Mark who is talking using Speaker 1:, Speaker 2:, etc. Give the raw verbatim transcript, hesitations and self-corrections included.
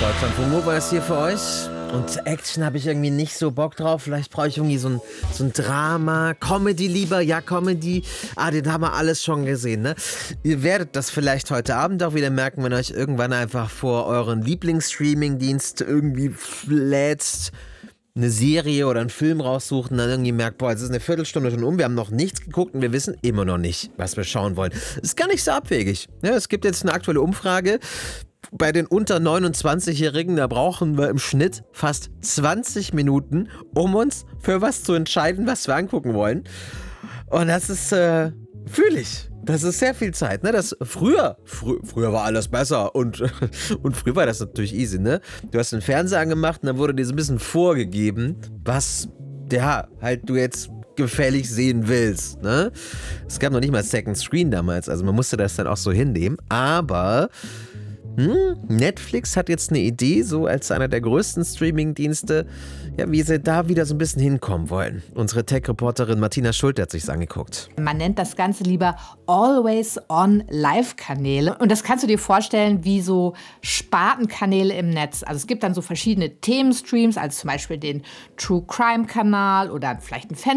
Speaker 1: Deutschlandfunk Nova ist hier für euch. Und Action habe ich irgendwie nicht so Bock drauf. Vielleicht brauche ich irgendwie so ein, so ein Drama. Comedy lieber. Ja, Comedy. Ah, den haben wir alles schon gesehen, ne? Ihr werdet das vielleicht heute Abend auch wieder merken, wenn ihr euch irgendwann einfach vor euren Lieblingsstreaming-Dienst irgendwie lädst, eine Serie oder einen Film raussucht und dann irgendwie merkt, boah, jetzt ist eine Viertelstunde schon um, wir haben noch nichts geguckt und wir wissen immer noch nicht, was wir schauen wollen. Ist gar nicht so abwegig. Ja, es gibt jetzt eine aktuelle Umfrage. Bei den unter neunundzwanzigjährigen, da brauchen wir im Schnitt fast zwanzig Minuten, um uns für was zu entscheiden, was wir angucken wollen. Und das ist, äh, fühle ich. Das ist sehr viel Zeit, ne? Das früher, frü- früher war alles besser und, und früher war das natürlich easy, ne? Du hast den Fernseher angemacht und dann wurde dir so ein bisschen vorgegeben, was, ja, halt du jetzt gefällig sehen willst, ne? Es gab noch nicht mal Second Screen damals, also man musste das dann auch so hinnehmen, aber Hm, Netflix hat jetzt eine Idee, so als einer der größten Streaming-Dienste, ja, wie sie da wieder so ein bisschen hinkommen wollen. Unsere Tech-Reporterin Martina Schulte hat sich's angeguckt.
Speaker 2: Man nennt das Ganze lieber Always-on-Live-Kanäle. Und das kannst du dir vorstellen wie so Spartenkanäle im Netz. Also es gibt dann so verschiedene Themenstreams, also zum Beispiel den True-Crime-Kanal oder vielleicht einen Fan